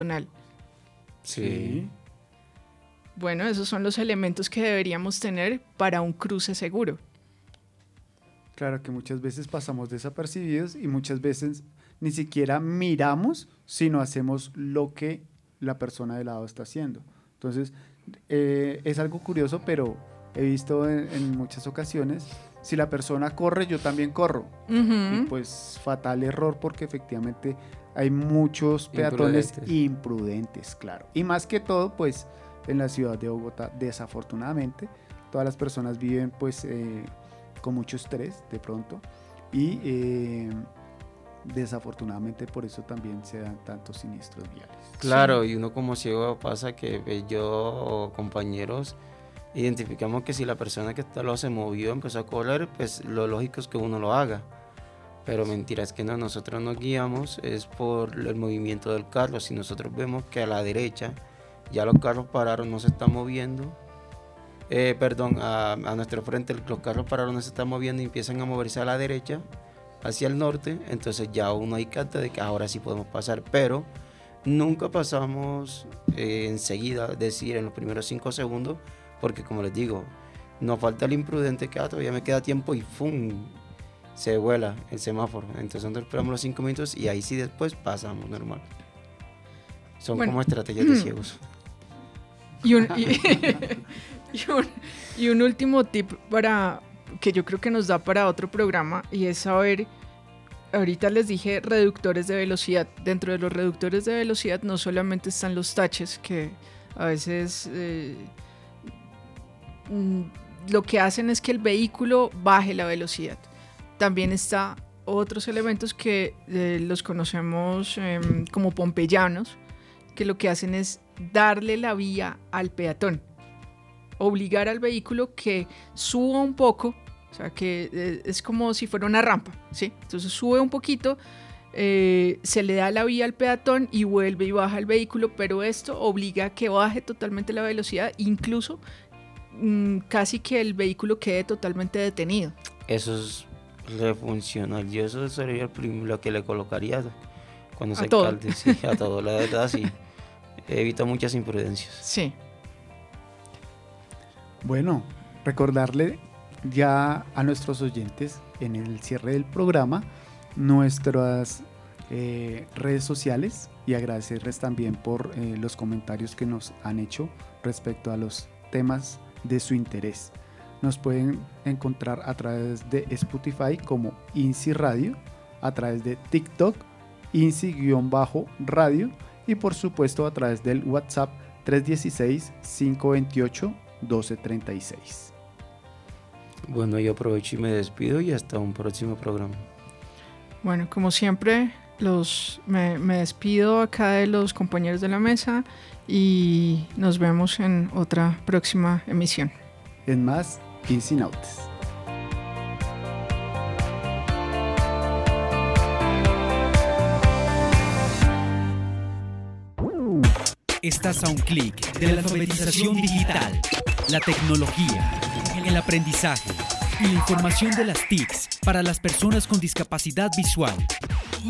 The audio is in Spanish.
Sí. Bueno, esos son los elementos que deberíamos tener para un cruce seguro. Claro que muchas veces pasamos desapercibidos y muchas veces ni siquiera miramos, sino hacemos lo que la persona de lado está haciendo. Entonces, es algo curioso, pero he visto en muchas ocasiones, si la persona corre, yo también corro. Y pues fatal error, porque efectivamente hay muchos peatones imprudentes, claro. Y más que todo, pues en la ciudad de Bogotá, desafortunadamente, todas las personas viven pues con mucho estrés de pronto y desafortunadamente por eso también se dan tantos siniestros viales. Claro, y uno como ciego pasa que yo o compañeros identificamos que si la persona que está se movió, empezó a correr, pues lo lógico es que uno lo haga. Pero mentira, es que no, nosotros nos guiamos es por el movimiento del carro. Si nosotros vemos que a la derecha ya los carros pararon, no se están moviendo, a nuestro frente los carros pararon, no se están moviendo y empiezan a moverse a la derecha, hacia el norte, entonces ya uno hay carta de que ahora sí podemos pasar, pero nunca pasamos enseguida, es decir, en los primeros 5 segundos, porque como les digo, nos falta el imprudente que todavía me queda tiempo y ¡fum! Se vuela el semáforo. Entonces nosotros esperamos los 5 minutos y ahí sí después pasamos normal. Son como estrategias de ciegos. Y un último tip que yo creo que nos da para otro programa, y es saber, ahorita les dije reductores de velocidad. Dentro de los reductores de velocidad no solamente están los taches, que a veces lo que hacen es que el vehículo baje la velocidad. También está otros elementos que los conocemos como pompeyanos, que lo que hacen es darle la vía al peatón, obligar al vehículo que suba un poco, o sea que es como si fuera una rampa, ¿sí? Entonces sube un poquito, se le da la vía al peatón y vuelve y baja el vehículo, pero esto obliga a que baje totalmente la velocidad, incluso casi que el vehículo quede totalmente detenido. Eso es refuncional, yo eso sería lo que le colocaría cuando se todo. alcalde, sí, a todo, la verdad, sí. Evita muchas imprudencias. Sí. Bueno, recordarle ya a nuestros oyentes en el cierre del programa nuestras redes sociales y agradecerles también por los comentarios que nos han hecho respecto a los temas de su interés. Nos pueden encontrar a través de Spotify como INSI Radio, a través de TikTok INSI-radio y por supuesto a través del WhatsApp 316-528-1236. Bueno, yo aprovecho y me despido y hasta un próximo programa. Bueno, como siempre, me despido acá de los compañeros de la mesa y nos vemos en otra próxima emisión. En más, Insinautes. Estás a un clic de la alfabetización digital, la tecnología, el aprendizaje y la información de las TICs para las personas con discapacidad visual.